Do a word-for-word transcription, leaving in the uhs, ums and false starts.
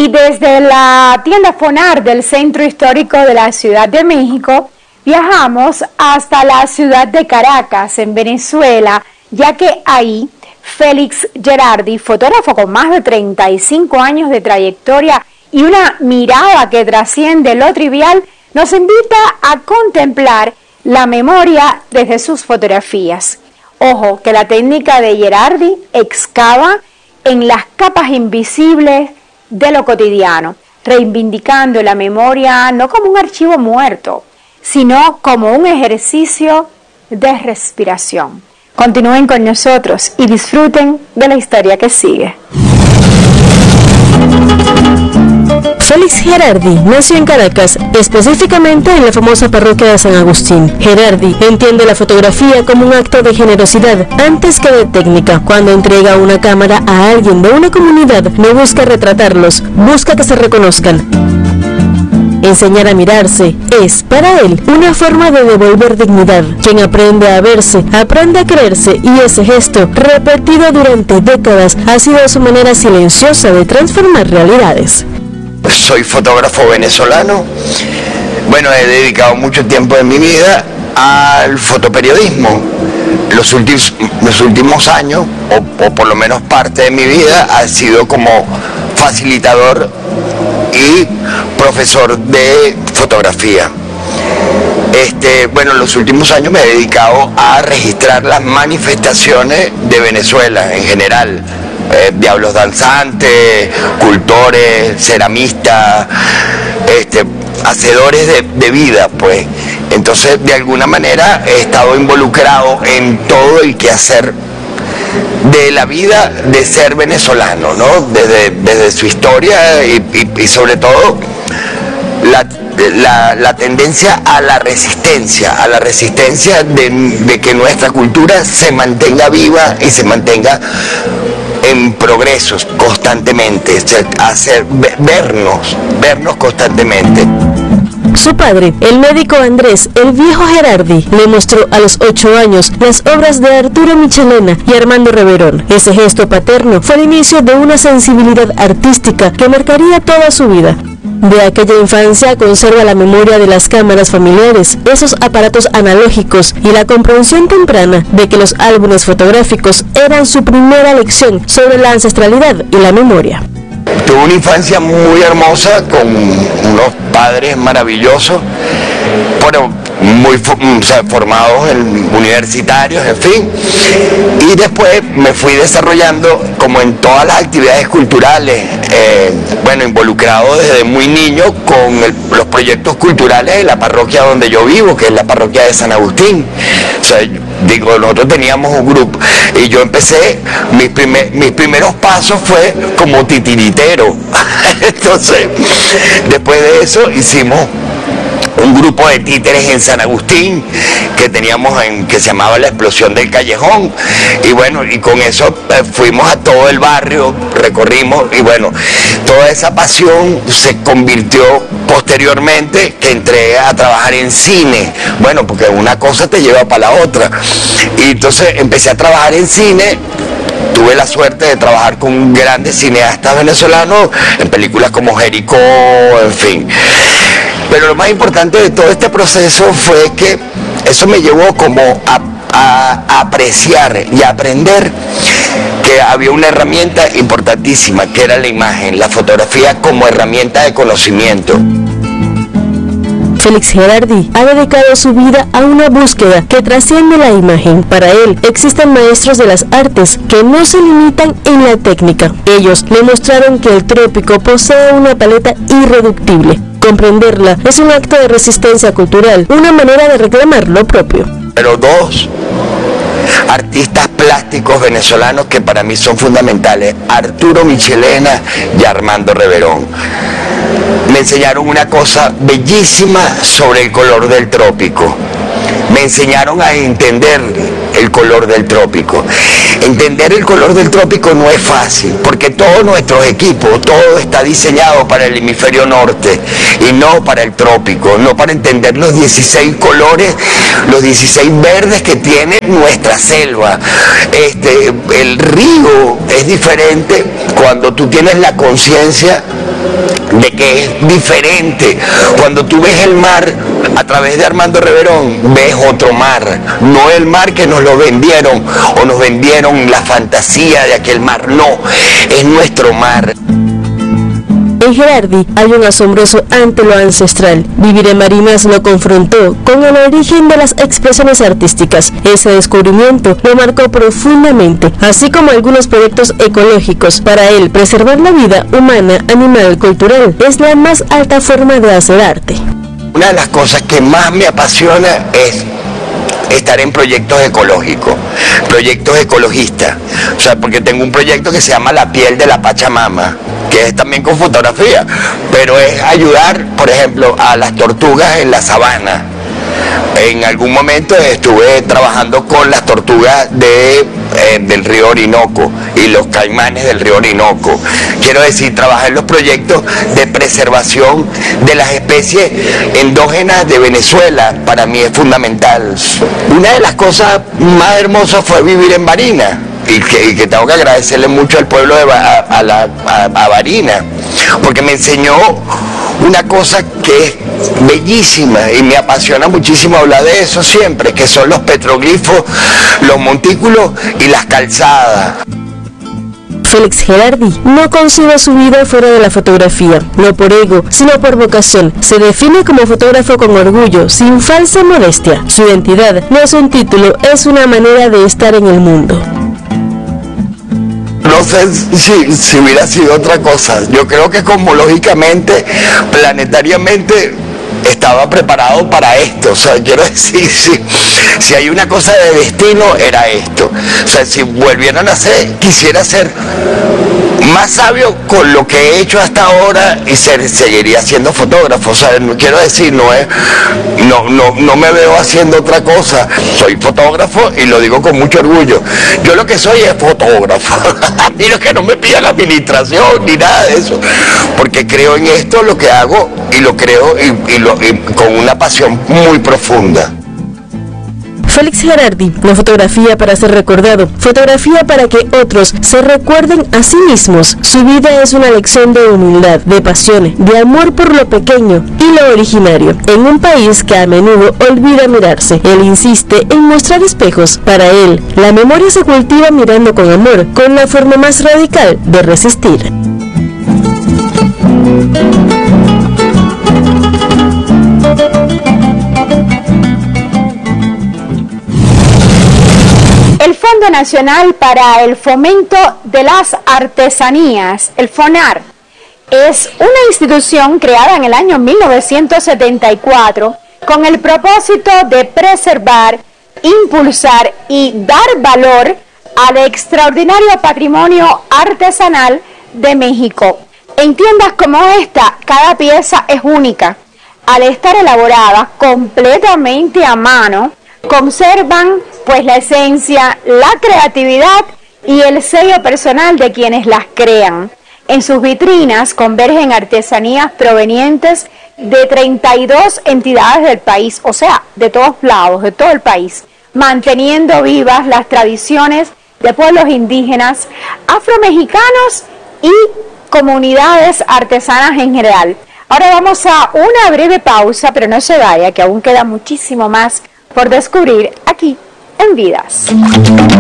Y desde la tienda Fonar del Centro Histórico de la Ciudad de México, viajamos hasta la ciudad de Caracas, en Venezuela, ya que ahí Félix Gerardi, fotógrafo con más de treinta y cinco años de trayectoria y una mirada que trasciende lo trivial, nos invita a contemplar la memoria desde sus fotografías. Ojo, que la técnica de Gerardi excava en las capas invisibles de lo cotidiano, reivindicando la memoria no como un archivo muerto, sino como un ejercicio de respiración. Continúen con nosotros y disfruten de la historia que sigue. Félix Gerardi nació en Caracas, específicamente en la famosa parroquia de San Agustín. Gerardi entiende la fotografía como un acto de generosidad antes que de técnica. Cuando entrega una cámara a alguien de una comunidad, no busca retratarlos, busca que se reconozcan. Enseñar a mirarse es, para él, una forma de devolver dignidad. Quien aprende a verse, aprende a creerse, y ese gesto, repetido durante décadas, ha sido su manera silenciosa de transformar realidades. Soy fotógrafo venezolano. Bueno, he dedicado mucho tiempo de mi vida al fotoperiodismo. Los últimos, los últimos años, o, o por lo menos parte de mi vida, ha sido como facilitador y profesor de fotografía. Este, bueno, en los últimos años me he dedicado a registrar las manifestaciones de Venezuela en general. Eh, diablos danzantes, cultores, ceramistas, este, hacedores de, de vida, pues. Entonces, de alguna manera he estado involucrado en todo el quehacer de la vida de ser venezolano, ¿no? Desde, desde su historia y, y, y sobre todo la, la, la tendencia a la resistencia, a la resistencia de, de que nuestra cultura se mantenga viva y se mantenga en progresos constantemente, hacer, vernos, vernos constantemente. Su padre, el médico Andrés, el viejo Gerardi, le mostró a los ocho años las obras de Arturo Michelena y Armando Reverón. Ese gesto paterno fue el inicio de una sensibilidad artística que marcaría toda su vida. De aquella infancia conserva la memoria de las cámaras familiares, esos aparatos analógicos y la comprensión temprana de que los álbumes fotográficos eran su primera lección sobre la ancestralidad y la memoria. Tuve una infancia muy hermosa con unos padres maravillosos, bueno, muy o sea, formados en universitarios, en fin, y después me fui desarrollando como en todas las actividades culturales, eh, bueno, involucrado desde muy niño con el, los proyectos culturales de la parroquia donde yo vivo, que es la parroquia de San Agustín. O sea, digo, nosotros teníamos un grupo y yo empecé, mis, primer, mis primeros pasos fue como titiritero. Entonces, después de eso hicimos un grupo de títeres en San Agustín que teníamos en, que se llamaba La Explosión del Callejón, y bueno, y con eso eh, fuimos a todo el barrio, recorrimos, y bueno, toda esa pasión se convirtió posteriormente que entré a trabajar en cine, bueno, porque una cosa te lleva para la otra, y entonces empecé a trabajar en cine. Tuve la suerte de trabajar con grandes cineastas venezolanos en películas como Jericó, en fin. Pero lo más importante de todo este proceso fue que eso me llevó como a, a, a apreciar y a aprender que había una herramienta importantísima, que era la imagen, la fotografía como herramienta de conocimiento. Félix Gerardi ha dedicado su vida a una búsqueda que trasciende la imagen. Para él, existen maestros de las artes que no se limitan en la técnica. Ellos le mostraron que el trópico posee una paleta irreductible. Comprenderla es un acto de resistencia cultural, una manera de reclamar lo propio. Pero dos artistas plásticos venezolanos que para mí son fundamentales, Arturo Michelena y Armando Reverón, me enseñaron una cosa bellísima sobre el color del trópico. Me enseñaron a entender el color del trópico. Entender el color del trópico no es fácil, porque todos nuestros equipos, todo está diseñado para el hemisferio norte y no para el trópico, no para entender los dieciséis colores, los dieciséis verdes que tiene nuestra selva. Este, el río es diferente cuando tú tienes la conciencia de que es diferente. Cuando tú ves el mar a través de Armando Reverón, ves otro mar, no el mar que nos lo vendieron o nos vendieron la fantasía de aquel mar, no, es nuestro mar. En Gerardi hay un asombroso ante lo ancestral. Vivir en Barinas lo confrontó con el origen de las expresiones artísticas. Ese descubrimiento lo marcó profundamente, así como algunos proyectos ecológicos. Para él, preservar la vida humana, animal, cultural es la más alta forma de hacer arte. Una de las cosas que más me apasiona es estar en proyectos ecológicos, proyectos ecologistas, o sea, porque tengo un proyecto que se llama La piel de la Pachamama, que es también con fotografía, pero es ayudar, por ejemplo, a las tortugas en la sabana. En algún momento estuve trabajando con las tortugas de, eh, del río Orinoco y los caimanes del río Orinoco. Quiero decir, trabajar en los proyectos de preservación de las especies endógenas de Venezuela para mí es fundamental. Una de las cosas más hermosas fue vivir en Barinas. Y que, y que tengo que agradecerle mucho al pueblo de a, a, la, a, a Barinas, porque me enseñó una cosa que es bellísima y me apasiona muchísimo hablar de eso siempre, que son los petroglifos, los montículos y las calzadas. Félix Gerardi no concibe su vida fuera de la fotografía, no por ego, sino por vocación. Se define como fotógrafo con orgullo, sin falsa modestia. Su identidad no es un título, es una manera de estar en el mundo. No sé si, si hubiera sido otra cosa. Yo creo que cosmológicamente, planetariamente, estaba preparado para esto. O sea, quiero decir, si, si hay una cosa de destino, era esto. O sea, si volvieran a ser, quisiera ser más sabio con lo que he hecho hasta ahora y ser, seguiría siendo fotógrafo. O sea, no quiero decir, no es, no, no, no me veo haciendo otra cosa. Soy fotógrafo y lo digo con mucho orgullo. Yo lo que soy es fotógrafo. Mira que no me pidan la administración ni nada de eso, porque creo en esto, lo que hago, y lo creo y, y, lo, y con una pasión muy profunda. Félix Gerardi, la fotografía para ser recordado, fotografía para que otros se recuerden a sí mismos. Su vida es una lección de humildad, de pasión, de amor por lo pequeño y lo originario. En un país que a menudo olvida mirarse, él insiste en mostrar espejos. Para él, la memoria se cultiva mirando con amor, con la forma más radical de resistir. El Fondo Nacional para el Fomento de las Artesanías, el FONAR, es una institución creada en el año mil novecientos setenta y cuatro con el propósito de preservar, impulsar y dar valor al extraordinario patrimonio artesanal de México. En tiendas como esta, cada pieza es única. Al estar elaborada completamente a mano, conservan pues la esencia, la creatividad y el sello personal de quienes las crean. En sus vitrinas convergen artesanías provenientes de treinta y dos entidades del país, o sea, de todos lados, de todo el país, manteniendo vivas las tradiciones de pueblos indígenas, afromexicanos y comunidades artesanas en general. Ahora vamos a una breve pausa, pero no se vaya, que aún queda muchísimo más por descubrir aquí en Vidas.